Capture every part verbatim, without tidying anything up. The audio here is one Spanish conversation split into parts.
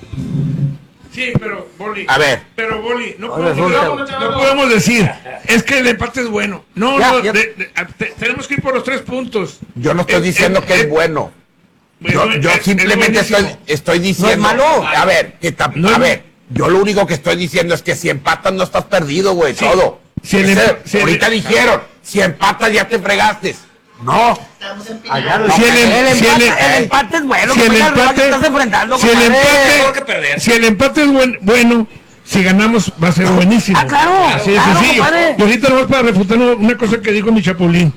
Sí, pero Boli. A ver. Pero Boli, no, podemos, no, no podemos decir. Es que el empate es bueno. No, ya, no, ya. De, de, de, tenemos que ir por los tres puntos. Yo no estoy es, diciendo es, que es, es bueno. Yo, yo es, simplemente es estoy, estoy diciendo. No es malo. A ver, que ta, no a ver, yo lo único que estoy diciendo es que si empatas no estás perdido, güey. Sí. Todo. Si el, Ese, si ahorita el, dijeron, si empatas ya te fregaste. No. Allá no, si el, el, el, si empate, el, el empate es bueno. Si el empate, estás enfrentando, si, el empate si el empate es buen, bueno, si ganamos va a ser buenísimo. Ah, claro. Así de claro, sencillo. Y ahorita nomás para refutar una cosa que dijo mi Chapulín.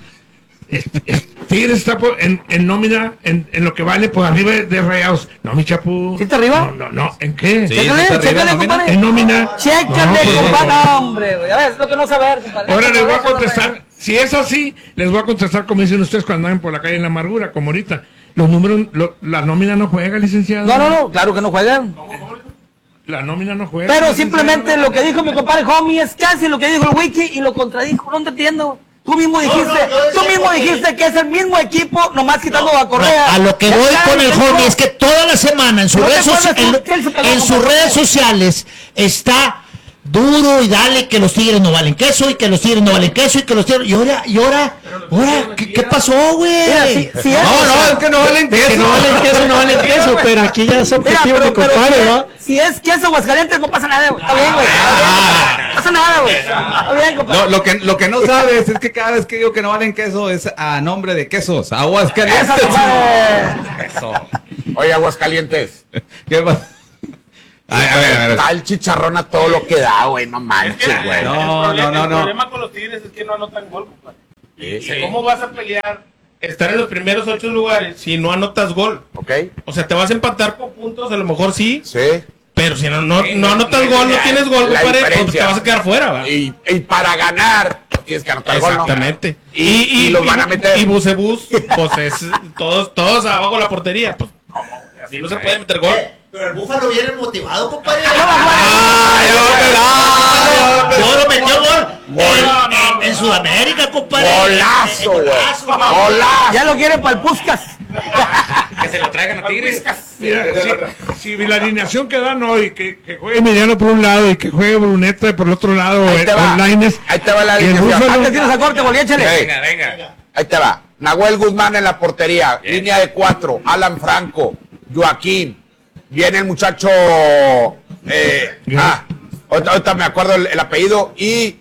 Tigres está en, en nómina, en, en lo que vale por arriba de Rayados. No, mi Chapu. ¿Sí está arriba? No, no, no. ¿En qué? Sí, chécale, arriba, chécale, compadre. En nómina. Chécale, no, compadre. No, hombre, güey. A ver, es lo que no saber, compadre. Ahora les voy a contestar. Si es así, les voy a contestar como dicen ustedes cuando andan por la calle en la amargura, como ahorita. Los números, lo, la nómina no juega, licenciado. No, no, no, claro que no juegan. La nómina no juega. Pero simplemente lo que dijo mi compadre Homie es casi lo que dijo el Wiki y lo contradijo. No te entiendo. Tú mismo dijiste, no, no, tú mismo dijiste que es el mismo equipo, nomás quitando a Correa. No, a lo que voy con el Homie es que toda la semana en sus no redes, en, en sus redes sociales está duro y dale que los Tigres no valen queso y que los Tigres no valen queso y que los Tigres y ahora y ahora ahora ¿qué, qué pasó, güey? Si, si no, es, no, es que no valen queso, que no valen queso, no valen queso, pero aquí ya es objetivo de compadre, ¿no? Si es queso Aguascalientes no pasa nada, güey. Está bien, güey. No pasa nada, güey. Está bien, compadre. No, lo que lo que no sabes es que cada vez que digo que no valen queso es a nombre de quesos Aguascalientes. Eso. Oye, Aguascalientes. ¿Qué pasa? Ay, a ver, a ver. Está el chicharrón a todo lo que da, güey, no manches, güey. No, no, no, no. El problema con los Tigres es que no anotan gol, compadre. Sí, sí. ¿Cómo vas a pelear, estar en los primeros ocho lugares si no anotas gol? Ok. O sea, te vas a empatar con puntos, a lo mejor sí. Sí. Pero si no, no, no anotas gol, no tienes gol, compadre, pues te vas a quedar fuera, ¿verdad? Y, y para ganar, tienes que anotar gol, ¿no? Exactamente. Y, y, y los van a meter. Y Bucebus, pues es todos, todos abajo de la portería. Pues, así no se puede meter gol. Pero el Búfalo viene motivado, compadre. ¡Ay, no, no, lo metió gol en, en, en Sudamérica, compadre. Golazo, güey. Golazo. Ya lo quieren para el Puskas. Que se lo traigan a Tigres. Mira, si, si la alineación que dan hoy, que, que juegue Emiliano por un lado y que juegue Bruneta por el otro lado, ahí te va, Lainez, ahí te va la alineación. Antes tienes a corte, Bolí, échale. Venga, venga. Ahí te va. Nahuel Guzmán en la portería, bien. Línea de cuatro, Alan Franco, Joaquín. Viene el muchacho, eh, ah, ahorita, ahorita me acuerdo el, el apellido, y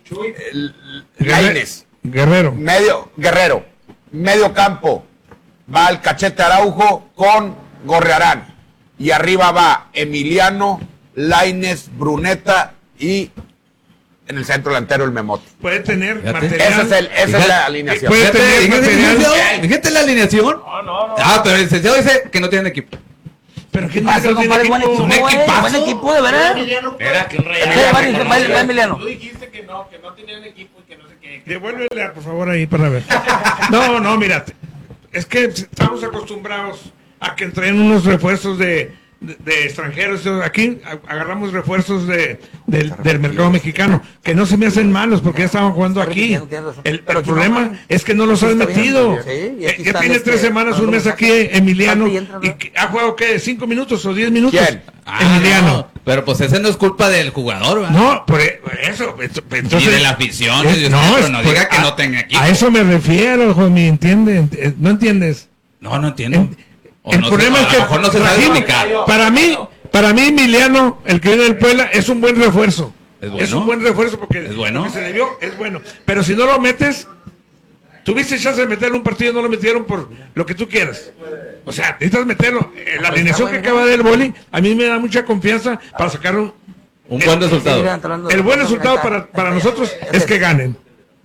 Lainez. Guerrero. Medio, Guerrero. Medio campo, va el Cachete Araujo con Gorrearán. Y arriba va Emiliano, Lainez, Bruneta y en el centro delantero el Memote. Puede tener Fíjate. material. Esa es, el, esa Fíjate. es la alineación. ¿Puede tener material? ¿Fíjate la alineación? No, no, no. Ah, pero el licenciado dice que no tienen equipo. Pero ¿qué pasa, compadre? Buen equipo, un equipazo. Buen equipo, de verdad. Era que un rey. Emiliano. Tú dijiste que no, que no tenían equipo y que no sé qué. Devuélvele, por favor, ahí para ver. No, no, mírate. Es que estamos acostumbrados a que traen unos refuerzos de, de, de extranjeros. Aquí agarramos refuerzos de, de, del mercado mexicano, que no se me hacen malos porque ya estaban jugando aquí. El, el problema es que no los han metido. Ya tiene tres semanas, un mes aquí, Emiliano. ¿Y ha jugado qué? ¿Cinco minutos o diez minutos? ¿Quién? Emiliano. No, pero pues ese no es culpa del jugador, ¿verdad? No, por eso. Entonces, y de la afición. Es, no, es, no diga por, que a, no tenga equipo. A eso me refiero, Johnny, ¿entiende? ¿No entiendes? No, no entiendo. En, el no problema sé, es que a lo mejor no se para, para mí, para mí Emiliano, el que viene del Puebla, es un buen refuerzo. Es, bueno. es un buen refuerzo porque es bueno. Lo que se le vio es bueno. Pero si no lo metes, tuviste chance de meterlo en un partido, no lo metieron por lo que tú quieras. O sea, necesitas meterlo. La alineación que acaba del Boli, a mí me da mucha confianza para sacar un, un buen el, resultado. El buen resultado para, para nosotros es que ganen.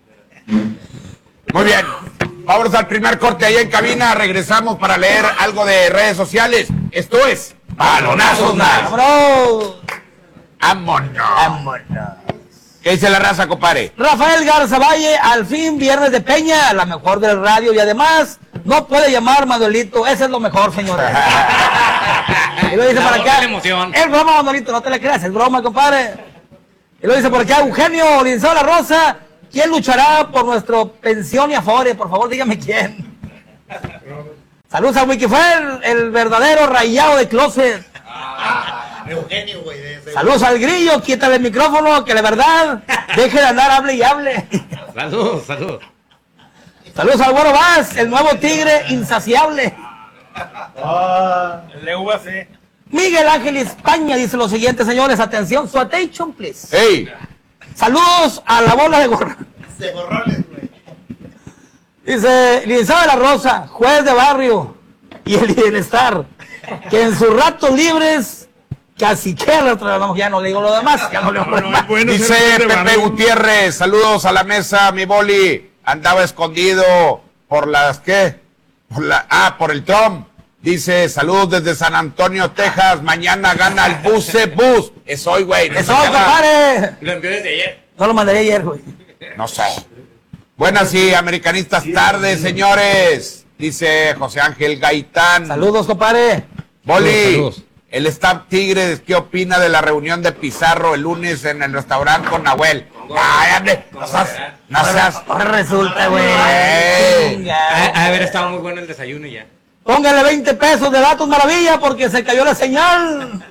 Muy bien. Vamos al primer corte ahí en cabina. Regresamos para leer algo de redes sociales. Esto es Balonazos Más. ¡Vámonos! ¡Vámonos! ¿Qué dice la raza, compadre? Rafael Garza Valle, al fin viernes de Peña, la mejor del radio, y además no puede llamar Manuelito, ese es lo mejor, señores. Y lo dice la para acá. Emoción. Es broma, Manuelito, no te le creas, es broma, compadre. Y lo dice por acá Eugenio Linzola Rosa. ¿Quién luchará por nuestro pensión y afore? Por favor, dígame quién. Saludos a Wikifer, el verdadero rayado de closet. Eugenio, güey. Saludos al Grillo, quítale el micrófono, que de verdad, deje de andar, hable y hable. Saludos, saludos. Saludos al Güero Vaz, el nuevo tigre insaciable. El de U A C. Miguel Ángel España dice lo siguiente, señores, atención, su attention, please. Hey. Saludos a la bola de gorra. De gorrones, güey. Dice, licenciado de la Rosa, juez de barrio y el bienestar, que en sus ratos libres casi que ya no le digo lo demás, ya no le digo lo demás. Bueno, Dice Pepe Gutiérrez, saludos a la mesa, mi boli. Andaba escondido por las, ¿qué? Por la, ah, por el Trump. Dice, saludos desde San Antonio, Texas. Mañana gana el Buce Bus. Es hoy, güey. Es hoy, compadre. Lo envió desde ayer. No lo mandaré ayer, güey. No sé. Buenas y americanistas tardes, señores. Dice José Ángel Gaitán. Saludos, compadre. Boli, Saludos, saludos. el staff Tigres, ¿qué opina de la reunión de Pizarro el lunes en el restaurante con Nahuel? Ay, ande, no seas, no seas. Ahora resulta, güey. Ey. Chinga. A, a ver, estaba muy bueno el desayuno y ya. Póngale veinte pesos de datos maravilla porque se cayó la señal.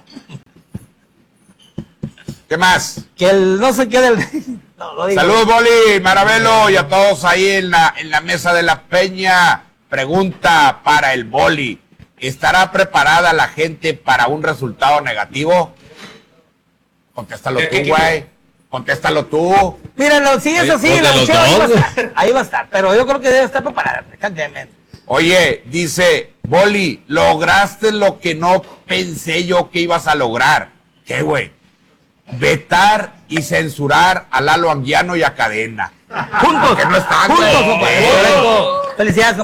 ¿Qué más? Que el no se quede el... No, lo digo. Saludos, Boli, Marabelo y a todos ahí en la, en la mesa de la Peña. Pregunta para el Boli. ¿Estará preparada la gente para un resultado negativo? Contéstalo tú, güey. Contéstalo tú. Mírenlo, si es así, Oye, la de los cheva ahí va a dos. estar. Ahí va a estar, pero yo creo que debe estar preparada. Francamente. Oye, dice, Boli, lograste lo que no pensé yo que ibas a lograr. ¿Qué, güey? Vetar y censurar a Lalo Anguiano y a Cadena. Juntos, Que no están, juntos, güey. compadre. Felicidades, compadre.